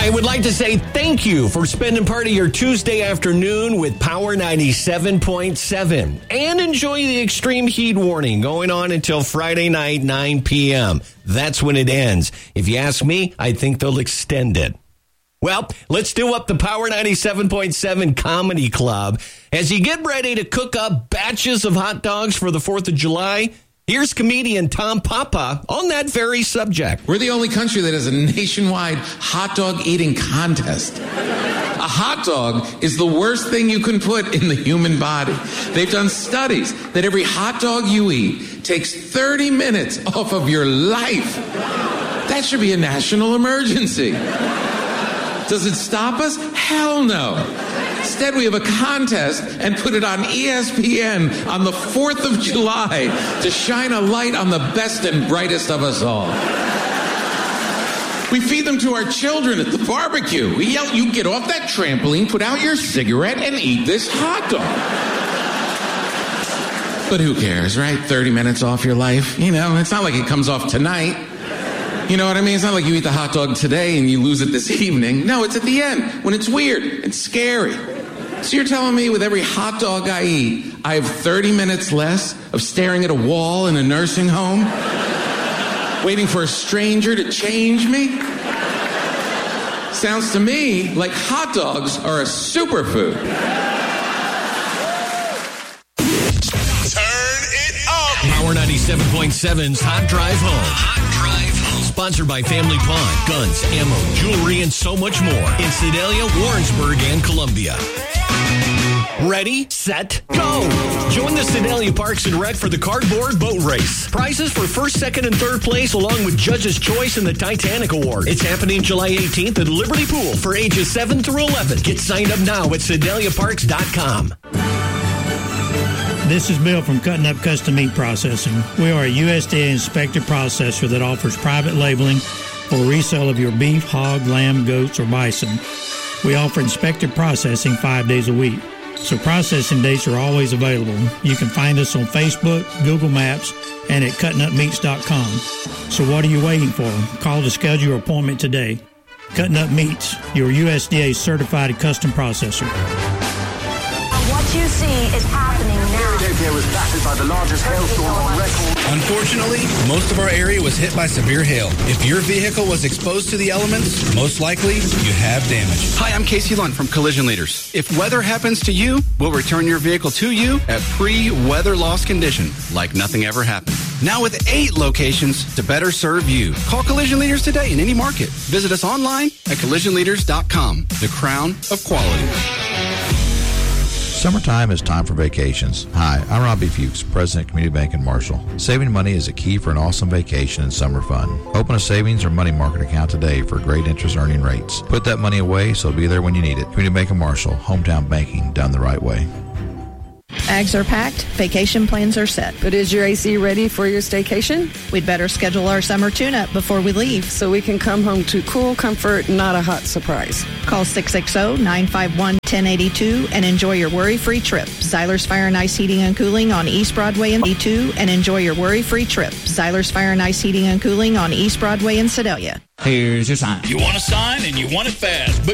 I would like to say thank you for spending part of your Tuesday afternoon with Power 97.7 and enjoy the extreme heat warning going on until Friday night, 9 p.m. That's when it ends. If you ask me, I think they'll extend it. Well, let's do up the Power 97.7 Comedy Club. As you get ready to cook up batches of hot dogs for the 4th of July, here's comedian Tom Papa on that very subject. We're the only country that has a nationwide hot dog eating contest. A hot dog is the worst thing you can put in the human body. They've done studies that every hot dog you eat takes 30 minutes off of your life. That should be a national emergency. Does it stop us? Hell no. Instead, we have a contest and put it on ESPN on the 4th of July to shine a light on the best and brightest of us all. We feed them to our children at the barbecue. We yell, you get off that trampoline, put out your cigarette, and eat this hot dog. But who cares, right? 30 minutes off your life. You know, it's not like it comes off tonight. You know what I mean? It's not like you eat the hot dog today and you lose it this evening. No, it's at the end when it's weird and scary. So you're telling me with every hot dog I eat, I have 30 minutes less of staring at a wall in a nursing home? Waiting for a stranger to change me? Sounds to me like hot dogs are a superfood. Turn it up. Power 97.7's Hot Drive Home. Hot Drive Home. Sponsored by Family Pawn, guns, ammo, jewelry, and so much more in Sedalia, Warrensburg, and Columbia. Ready, set, go! Join the Sedalia Parks and Rec for the cardboard boat race. Prizes for first, second, and third place along with Judge's Choice and the Titanic Award. It's happening July 18th at Liberty Pool for ages 7 through 11. Get signed up now at SedaliaParks.com. This is Bill from Cutting Up Custom Meat Processing. We are a USDA inspected processor that offers private labeling for resale of your beef, hog, lamb, goats, or bison. We offer inspected processing 5 days a week, so processing dates are always available. You can find us on Facebook, Google Maps, and at cuttingupmeats.com. So what are you waiting for? Call to schedule your appointment today. Cutting Up Meats, your USDA certified custom processor. What you see is happening now. Philadelphia was battered by the largest hailstorm on record. Unfortunately, most of our area was hit by severe hail. If your vehicle was exposed to the elements, most likely you have damage. Hi, I'm Casey Lund from Collision Leaders. If weather happens to you, we'll return your vehicle to you at pre-weather loss condition, like nothing ever happened. Now with 8 locations to better serve you. Call Collision Leaders today in any market. Visit us online at collisionleaders.com. The crown of quality. Summertime is time for vacations. Hi, I'm Robbie Fuchs, President of Community Bank in Marshall. Saving money is a key for an awesome vacation and summer fun. Open a savings or money market account today for great interest earning rates. Put that money away so it'll be there when you need it. Community Bank in Marshall, hometown banking done the right way. Bags are packed, vacation plans are set. But is your AC ready for your staycation? We'd better schedule our summer tune-up before we leave. So we can come home to cool comfort, not a hot surprise. Call 660-951-1082 and enjoy your worry-free trip. Zyler's Fire and Ice Heating and Cooling on East Broadway and E2 and enjoy your worry-free trip. Zyler's Fire and Ice Heating and Cooling on East Broadway in Sedalia. Here's your sign. You want a sign and you want it fast, but